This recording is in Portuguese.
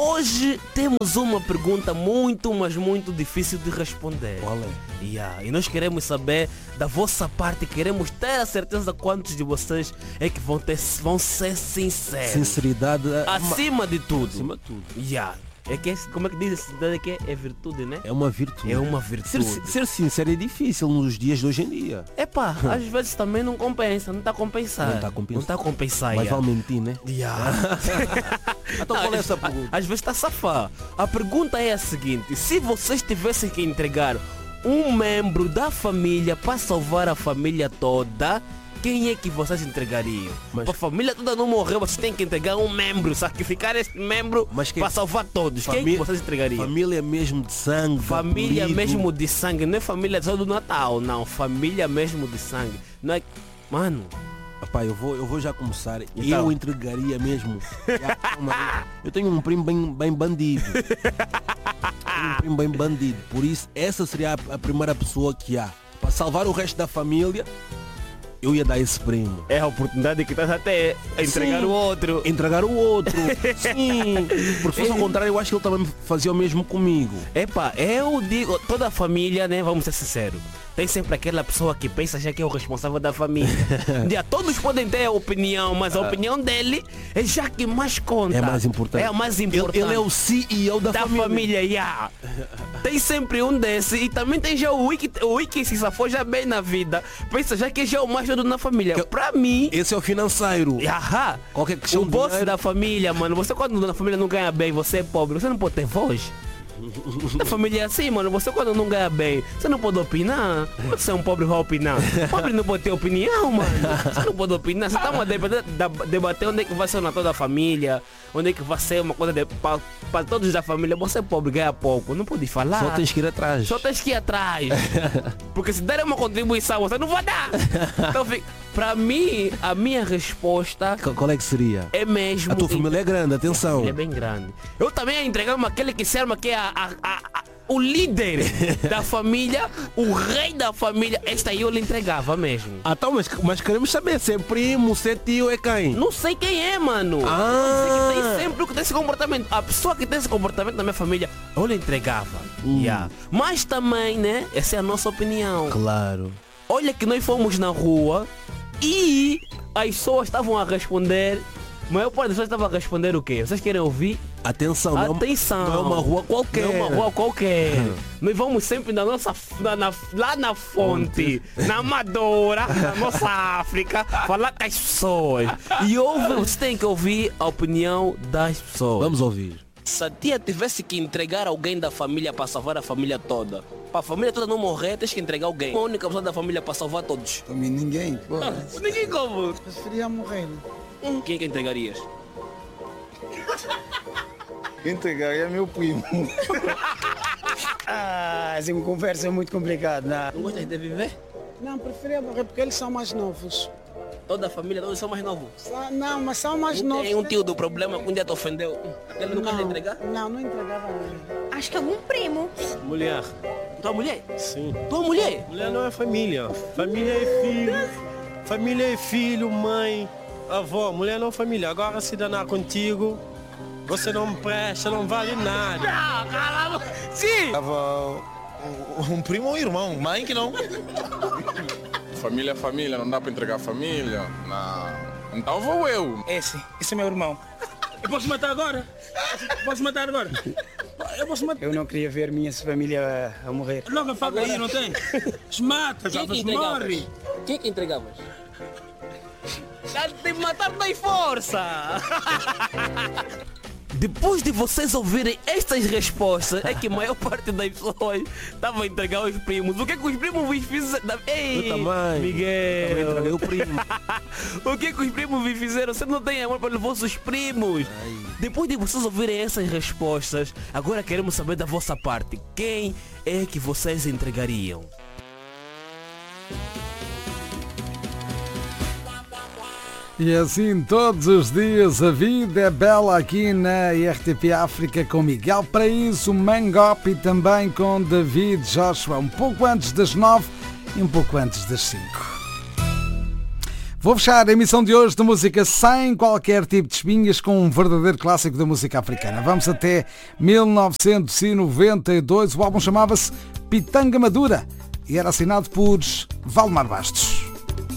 hoje temos uma pergunta muito, mas muito difícil de responder. Qual é? E nós queremos saber da vossa parte, queremos ter a certeza quantos de vocês é que vão ser sinceros. Sinceridade Acima de tudo. acima de tudo. É que como é que diz a sinceridade aqui? É virtude, né? É uma virtude. É uma virtude. Ser sincero é difícil nos dias de hoje em dia. Epá, às vezes também não compensa, não está a compensar. Não está a compensar. Não está a compensar. Mas vale mentir, né? Então qual é essa pergunta? Às vezes está a safar. A pergunta é a seguinte: se vocês tivessem que entregar um membro da família para salvar a família toda, quem é que vocês entregariam? Mas... Para a família toda não morrer, vocês têm que entregar um membro, sacrificar esse membro para salvar todos. Quem é que vocês entregariam? Família mesmo de sangue. Família mesmo de sangue, não é família só do Natal, não. Família mesmo de sangue. Não é... Mano... Rapaz, eu vou já começar. Então. Eu entregaria mesmo. Eu tenho um primo bem bandido. Por isso, essa seria a primeira pessoa que há. Para salvar o resto da família, eu ia dar esse primo. É a oportunidade que estás até a entregar o outro. Entregar o outro. Sim. Porque se fosse ao contrário, eu acho que ele também fazia o mesmo comigo. Epá, eu digo, toda a família, né, vamos ser sinceros, tem sempre aquela pessoa que pensa já que é o responsável da família. Todos podem ter a opinião, mas a opinião dele é já que mais conta. É mais importante. É a mais importante. Ele é o CEO da família. Tem sempre um desse e também tem já o Wiki se safou já bem na vida. Pensa já que já é o mais doido na família. Pra mim... Esse é o financeiro. Qualquer questão o boss da família, mano. Você quando na família não ganha bem, você é pobre, você não pode ter voz. A família é assim, mano. Você quando não ganha bem, você não pode opinar. Você é um pobre, vai opinar. Pobre não pode ter opinião, mano. Você não pode opinar. Você tá uma debater onde é que vai ser o Natal da família, onde é que vai ser uma coisa para todos da família. Você é pobre, ganha pouco, não pode falar. Só tens que ir atrás. Porque se der uma contribuição, você não vai dar. Então, pra mim, a minha resposta... Qual é que seria? É mesmo... A tua família é grande, atenção. É bem grande. Eu também ia entregar aquele que se arma, que é o líder da família, o rei da família. Esta aí eu lhe entregava mesmo. Então, mas queremos saber se é primo, se é tio, é quem? Não sei quem é, mano. Que tem sempre o que tem esse comportamento. A pessoa que tem esse comportamento na minha família, eu lhe entregava. Mas também, né? Essa é a nossa opinião. Claro. Olha que nós fomos na rua e as pessoas estavam a responder. A maior parte das pessoas estava a responder o quê? Vocês querem ouvir? Atenção. Não é uma rua qualquer. Não é uma rua qualquer. Nós vamos sempre na nossa, lá na fonte, na Amadora, na nossa África, falar com as pessoas. E você tem que ouvir a opinião das pessoas. Vamos ouvir. Se a tia tivesse que entregar alguém da família para salvar a família toda, para a família toda não morrer, tens que entregar alguém. Uma única pessoa da família para salvar todos. Para mim ninguém. Ninguém como? Preferia morrer. Quem que entregarias? Entregaria meu primo. Essa conversa é muito complicada. Não gostas de viver? Não, preferia morrer porque eles são mais novos. Toda a família, todos são mais novos? Não, mas são mais novos. Tem um tio do problema que um dia te ofendeu. Ele não quer entregar? Não entregava ele. Acho que algum primo. Mulher. Tua mulher? Sim. Tua mulher? Mulher não é família. Família é filho. Família é filho, mãe, avó. Mulher não é família. Agora se danar contigo, você não presta, não vale nada. Não, caralho. Sim! Um primo ou um irmão, mãe que não. Família é família, não dá para entregar a família. Não. Então vou eu. Esse é meu irmão. Eu posso matar agora? Posso matar agora? Eu posso matar. Eu não queria ver minha família a morrer. Logo a faca aí, não tem? Mata, já morre. Quem que entregavas? Tem que matar tem força! Depois de vocês ouvirem estas respostas, é que a maior parte das pessoas estava a entregar os primos. O que é que os primos vos fizeram? Ei, eu também. Miguel! Eu também entreguei o primo. O que é que os primos vos fizeram? Você não tem amor pelos vossos primos. Depois de vocês ouvirem essas respostas, agora queremos saber da vossa parte. Quem é que vocês entregariam? E assim todos os dias a vida é bela aqui na RTP África com Miguel Paraíso, Mangop e também com David Joshua, um pouco antes das 9 e um pouco antes das 5. Vou fechar a emissão de hoje de música sem qualquer tipo de espinhas com um verdadeiro clássico da música africana. Vamos até 1992. O álbum chamava-se Pitanga Madura e era assinado por Valdemar Bastos.